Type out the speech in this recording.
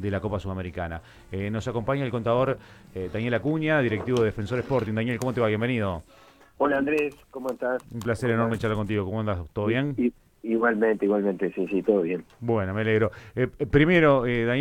de la Copa Sudamericana. Nos acompaña el contador Daniel Acuña, directivo de Defensor Sporting. Daniel, ¿cómo te va? Bienvenido. Hola Andrés, ¿cómo estás? Un placer ¿Cómo enorme andás? charlar contigo. ¿Cómo andas? ¿Todo I- bien? i- igualmente, sí, todo bien. Bueno, me alegro. Primero, Daniel,